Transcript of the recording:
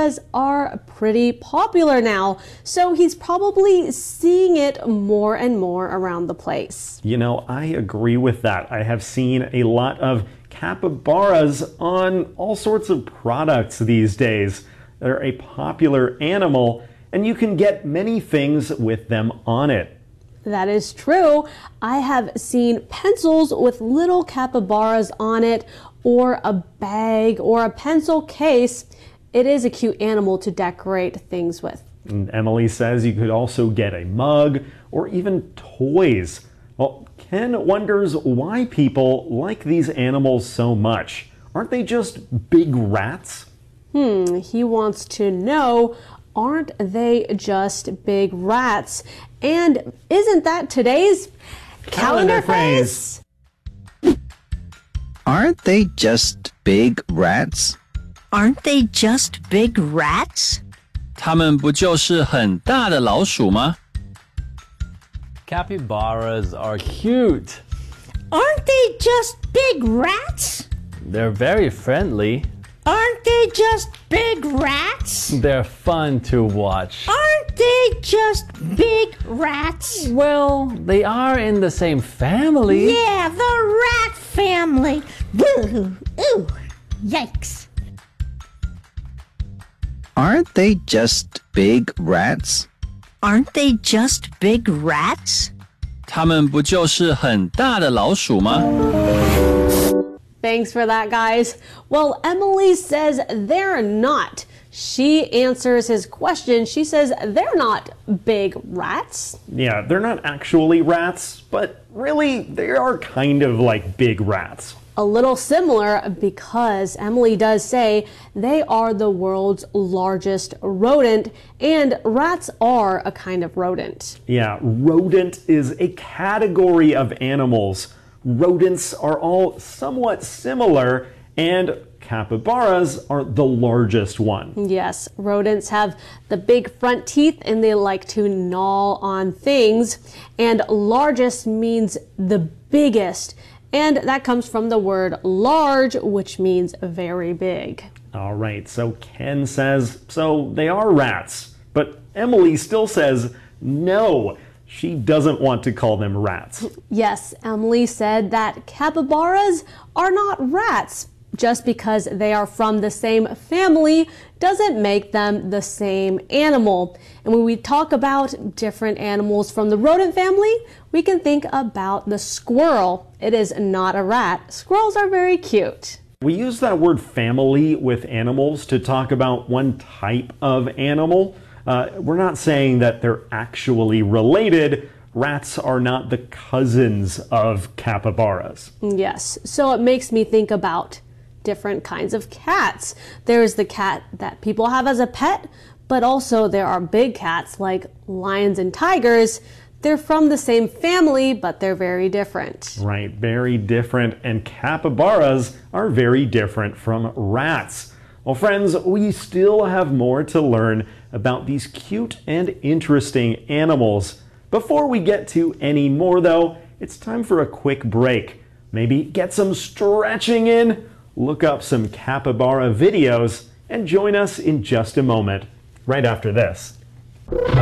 capybaras are pretty popular now, so he's probably seeing it more and more around the place. You know, I agree with that. I have seen a lot of capybaras on all sorts of products these days. They're a popular animal, and you can get many things with them on it. That is true. I have seen pencils with little capybaras on it, or a bag or a pencil case. It is a cute animal to decorate things with. And Emily says you could also get a mug or even toys. Well, Ken wonders why people like these animals so much. Aren't they just big rats? He wants to know, aren't they just big rats? And isn't that today's calendar phrase? Aren't they just big rats? Aren't they just big rats? 它们不就是很大的老鼠吗？ Capybaras are cute. Aren't they just big rats? They're very friendly. Aren't they just big rats? They're fun to watch. Aren't they just big rats? Well, they are in the same family. Yeah, the rat family. Boo! Ooh! Yikes! Aren't they just big rats? Aren't they just big rats? 它们不就是很大的老鼠吗？ Thanks for that, guys. Well, Emily says they're not. She answers his question. She says they're not big rats. Yeah, they're not actually rats, but really they are kind of like big rats. A little similar because Emily does say they are the world's largest rodent, and rats are a kind of rodent. Yeah, rodent is a category of animals. Rodents are all somewhat similar, and capybaras are the largest one. Yes, rodents have the big front teeth and they like to gnaw on things, and largest means the biggest. And that comes from the word large, which means very big. All right, so Ken says, so they are rats. But Emily still says, no, she doesn't want to call them rats. Yes, Emily said that capybaras are not rats. Just because they are from the same family doesn't make them the same animal. And when we talk about different animals from the rodent family, we can think about the squirrel. It is not a rat. Squirrels are very cute. We use that word family with animals to talk about one type of animal. We're not saying that they're actually related. Rats are not the cousins of capybaras. Yes, so it makes me think about different kinds of cats. There's the cat that people have as a pet, but also there are big cats like lions and tigers. They're from the same family, but they're very different. Right, very different, and capybaras are very different from rats. Well, friends, we still have more to learn about these cute and interesting animals. Before we get to any more, though, it's time for a quick break. Maybe get some stretching in, look up some capybara videos, and join us in just a moment, right after this.